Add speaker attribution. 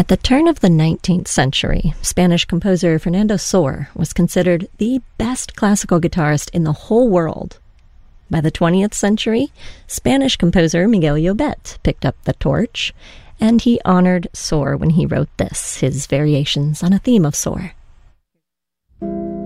Speaker 1: At the turn of the 19th century, Spanish composer Fernando Sor was considered the best classical guitarist in the whole world. By the 20th century, Spanish composer Miguel Llobet picked up the torch, and he honored Sor when he wrote this, his variations on a theme of Sor.